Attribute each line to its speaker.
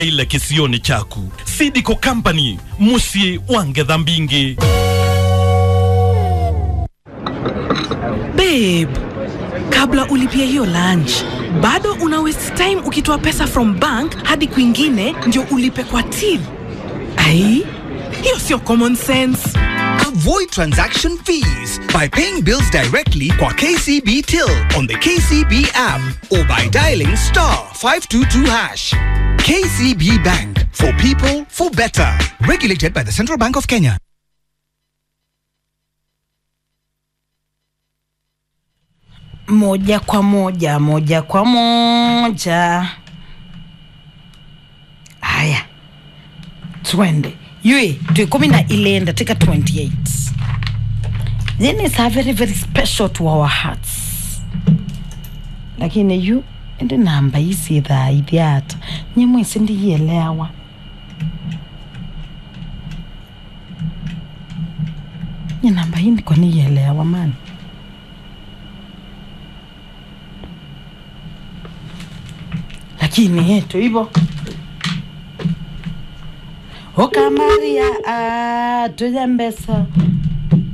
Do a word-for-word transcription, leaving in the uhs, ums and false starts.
Speaker 1: ile kisioni chaku. Sidiko Company, musi wange dhambingi.
Speaker 2: Babe, kabla ulipia hiyo lunch, bado una waste time ukitoa pesa from bank hadi kwingine ndio ulipe kwa till. Ai, hiyo sio common sense.
Speaker 3: Avoid transaction fees by paying bills directly kwa K C B Till on the K C B app or by dialing star five two two hash. K C B Bank, for people, for better. Regulated by the Central Bank of Kenya.
Speaker 4: Moja kwa moja, moja kwa moja. Haya, twende. Yue, tuikumi na ilenda, take a twenty-eight. Then it's a very, very special to our hearts. Lakini yu, indi namba isi idha idhiata. Nyemu isi ndi yelewa. Nye namba hindi kwa ni yelewa, man. Lakini yetu hivo. Oka Maria, ah, tuja mbesa.